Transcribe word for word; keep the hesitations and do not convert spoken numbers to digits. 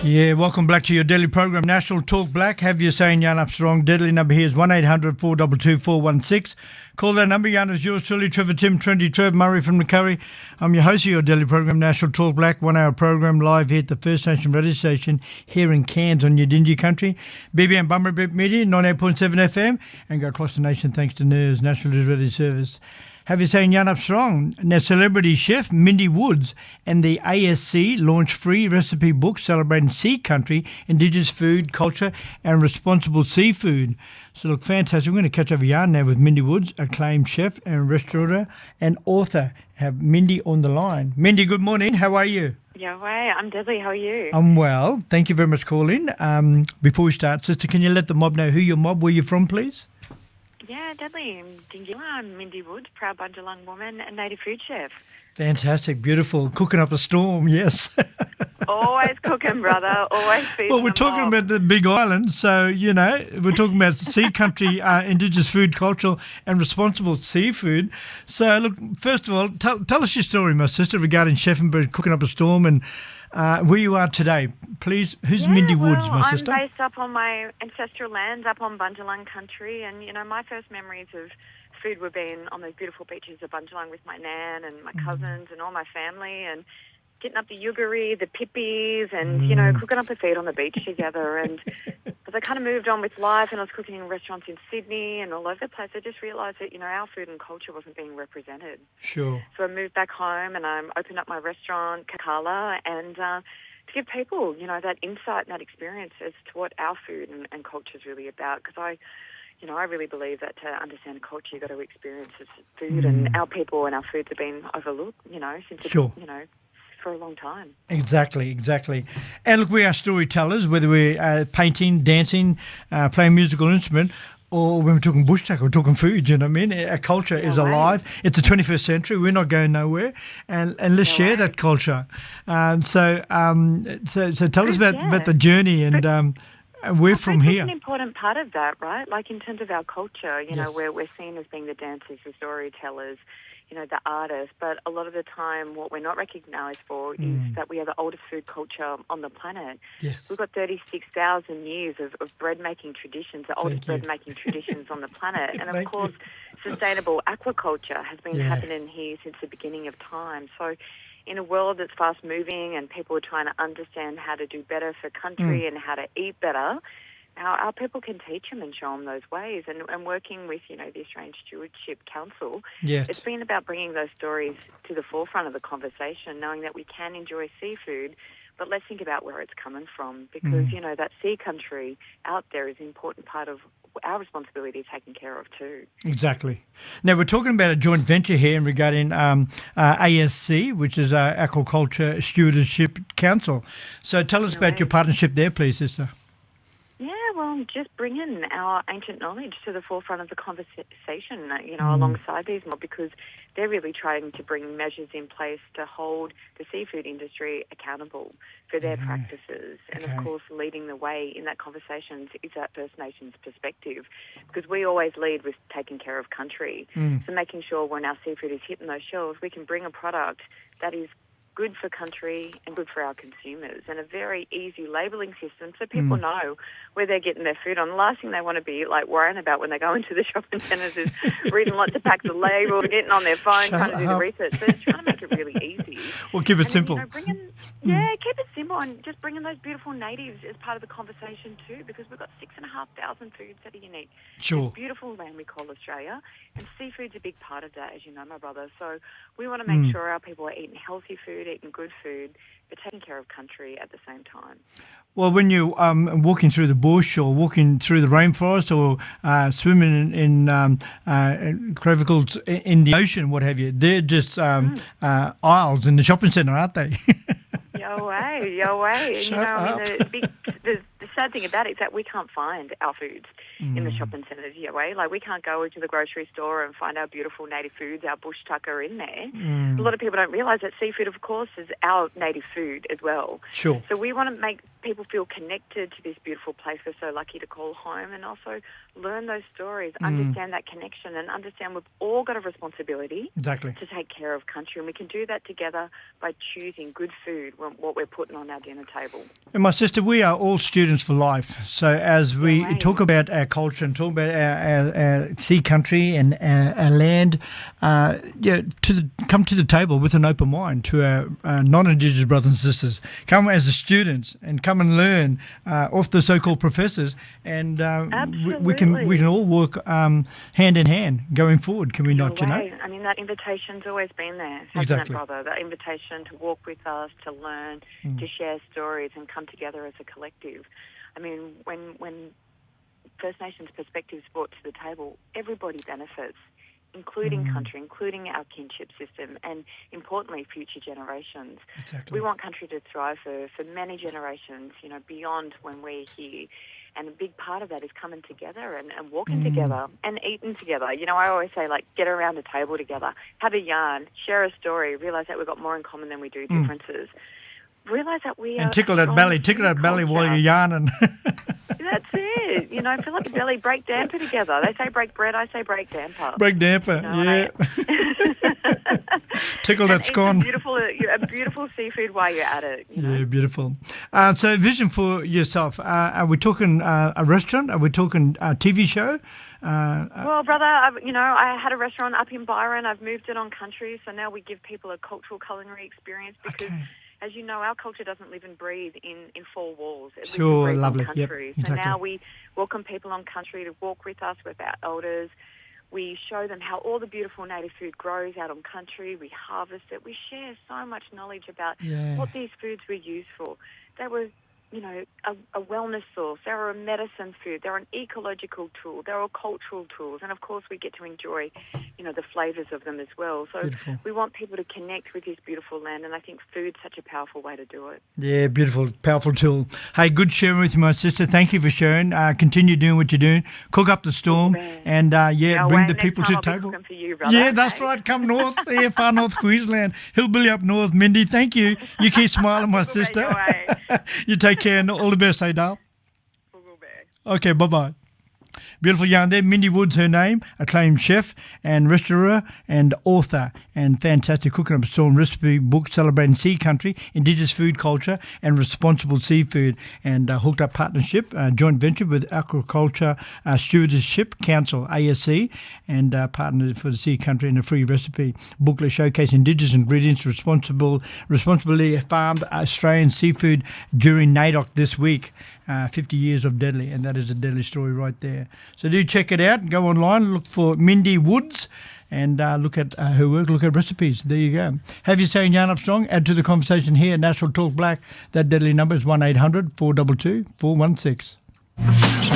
Yeah, welcome back to your daily program, National Talk Black. Have you saying Jan up strong? Deadly number here is one eight hundred four two two four one six. Call that number. Jan is yours truly, Trevor Tim, twenty Trev Murray from Macquarie. I'm your host of your daily program, National Talk Black, one hour program live here at the First Nation radio station here in Cairns on your Dingy country. B B M Bumblebee Media, ninety-eight point seven F M, and go across the nation thanks to N E R S, National News Radio Service. Have you saying Jan up strong? Now, celebrity chef Mindy Woods and the A S C launched free recipe book celebrating sea country, Indigenous food, culture and responsible seafood. So look, fantastic. We're going to catch up Jan now with Mindy Woods, acclaimed chef and restaurateur and author. Have Mindy on the line. Mindy, good morning. How are you? Yeah, way. I'm Deadly. How are you? I'm well. Thank you very much for calling. Um, before we start, sister, can you let the mob know who your mob, where you're from, please? Yeah, Deadly. I'm Dingy. I'm Mindy Woods, proud Bundjalung woman and native food chef. Fantastic, beautiful. Cooking up a storm, yes. Always cooking, brother. Always feeding. Well, we're talking mob. about the Big Island, so, you know, we're talking about sea country, uh, Indigenous food, cultural and responsible seafood. So, look, first of all, tell, tell us your story, my sister, regarding Chef and Bird cooking up a storm and uh, where you are today. Please, who's yeah, Mindy well, Woods, my sister? I'm based up on my ancestral lands, up on Bundjalung country, and, you know, my first memories of food were being on those beautiful beaches of Bundjalung with my nan and my cousins and all my family, and getting up the yugari, the pippies, and, mm. you know, cooking up a feed on the beach together. And as I kind of moved on with life and I was cooking in restaurants in Sydney and all over the place, I just realised that, you know, our food and culture wasn't being represented. Sure. So I moved back home and I opened up my restaurant, Kakala, and uh, to give people, you know, that insight and that experience as to what our food and, and culture is really about. Because I... You know, I really believe that to understand culture, you've got to experience its food, mm. and our people and our foods have been overlooked, you know, since, sure. it, you know, for a long time. Exactly, exactly. And look, we are storytellers, whether we're uh, painting, dancing, uh, playing musical instrument, or when we're talking bush tucker, we're talking food, you know what I mean? Our culture no is way. alive. It's the twenty-first century. We're not going nowhere. And, and let's no share way. that culture. Um, so, um, so so tell us about, yeah. about the journey and... Um, And we're from here. It's an important part of that, right? Like in terms of our culture, you yes. know, where we're seen as being the dancers, the storytellers, you know, the artists. But a lot of the time, what we're not recognised for mm. is that we are the oldest food culture on the planet. Yes. We've got thirty-six thousand years of, of bread-making traditions, the oldest bread-making traditions on the planet. And of course, you. sustainable aquaculture has been yeah. happening here since the beginning of time. So in a world that's fast-moving and people are trying to understand how to do better for country mm. and how to eat better, our, our people can teach them and show them those ways. And, and working with, you know, the Australian Stewardship Council, yes. it's been about bringing those stories to the forefront of the conversation, knowing that we can enjoy seafood, but let's think about where it's coming from because, mm. you know, that sea country out there is an important part of our responsibility is taken care of too. Exactly. Now, we're talking about a joint venture here regarding um, uh, A S C, which is uh, Aquaculture Stewardship Council. So tell us about your partnership there, please, sister. Yeah, well, just bringing our ancient knowledge to the forefront of the conversation, you know, mm. alongside these more because they're really trying to bring measures in place to hold the seafood industry accountable for their yeah. practices. And, okay. of course, leading the way in that conversation is that First Nations perspective because we always lead with taking care of country. Mm. So making sure when our seafood is hitting those shelves, we can bring a product that is good for country and good for our consumers, and a very easy labelling system so people mm. know where they're getting their food on. The last thing they want to be like worrying about when they go into the shopping centres is reading lots of packs of labels, getting on their phone, Shut trying to do up. the research. So it's trying to make it really easy. Well, keep it and simple. Then, you know, bringing, yeah, keep it simple and just bringing those beautiful natives as part of the conversation too, because we've got six and a half thousand foods that are unique. Sure. This beautiful land we call Australia, and seafood's a big part of that, as you know, my brother. So we want to make mm. sure our people are eating healthy food, eating good food, but taking care of country at the same time. Well, when you're um, walking through the bush or walking through the rainforest or uh, swimming in, in um, uh, cravicles in the ocean, what have you, they're just um, mm. uh, aisles in the shopping centre, aren't they? Yo way, yo way. Shut you know, up. I mean, the, big, the, the sad thing about it is that we can't find our foods mm. in the shopping centres, yo way. Like, we can't go into the grocery store and find our beautiful native foods, our bush tucker in there. Mm. A lot of people don't realise that seafood, of course, is our native food as well. Sure. So we want to make people feel connected to this beautiful place we're so lucky to call home, and also learn those stories, mm. understand that connection, and understand we've all got a responsibility exactly. to take care of country, and we can do that together by choosing good food, what we're putting on our dinner table. And my sister, we are all students for life. So as we right. talk about our culture and talk about our, our, our sea country and our, our land, uh, yeah, to the, come to the table with an open mind to our uh, non-Indigenous brothers and sisters. Come as the students and come and learn uh, off the so-called professors, and uh, we, we can we can all work um, hand in hand going forward. Can we not? You know, I mean, that invitation's always been there, hasn't exactly. it, brother? That invitation to walk with us, to learn, mm. to share stories, and come together as a collective. I mean, when when First Nations perspectives brought to the table, everybody benefits, including mm. country, including our kinship system, and importantly, future generations. Exactly. We want country to thrive for, for many generations, you know, beyond when we're here. And a big part of that is coming together and, and walking mm. together and eating together. You know, I always say, like, get around a table together, have a yarn, share a story, realise that we've got more in common than we do mm. differences. Realise that we and are... tickle that belly, tickle that belly while you're yarning. That's it. You know, fill up your belly, break damper together. They say break bread, I say break damper. Break damper, you know, yeah. Tickle that scone. A beautiful, a beautiful seafood while you're at it. You know? Yeah, beautiful. Uh, so, vision for yourself. Uh, are we talking uh, a restaurant? Are we talking a T V show? Uh, well, brother, I've, you know, I had a restaurant up in Byron. I've moved it on country, so now we give people a cultural culinary experience because... Okay. As you know, our culture doesn't live and breathe in, in four walls. It sure, lives and lovely. On country. Yep, so exactly. now we welcome people on country to walk with us, with our elders. We show them how all the beautiful native food grows out on country. We harvest it. We share so much knowledge about yeah. what these foods were used for. They were, you know, a, a wellness source. They were a medicine food. They're an ecological tool. They're all cultural tools. And, of course, we get to enjoy, you know, the flavours of them as well. So beautiful. We want people to connect with this beautiful land, and I think food's such a powerful way to do it. Yeah, beautiful, powerful tool. Hey, good sharing with you, my sister. Thank you for sharing. Uh, continue doing what you're doing. Cook up the storm, oh, and, uh, yeah, no bring way. the people Next to the I'll table. For you, brother. Yeah, that's okay. Right. Come north, yeah, far north Queensland. Hillbilly up north, Mindy. Thank you. You keep smiling, my sister. You take care, and all the best. Hey, Dale. Okay, bye-bye. Beautiful yarn there. Mindy Woods, her name, acclaimed chef and restaurateur and author, and fantastic cooking up storm recipe book celebrating sea country, Indigenous food culture, and responsible seafood, and uh, hooked up partnership, uh, joint venture with Aquaculture uh, Stewardship Council, A S C, and uh, partnered for the sea country in a free recipe booklet showcasing Indigenous ingredients, responsible, responsibly farmed Australian seafood during NAIDOC this week. Uh, fifty years of Deadly, and that is a Deadly story right there. So do check it out. Go online, look for Mindy Woods, and uh, look at uh, her work, look at recipes. There you go. Have you saying Yarn Up Strong? Add to the conversation here. National Talk Black. That Deadly number is one eight hundred four two two four one six.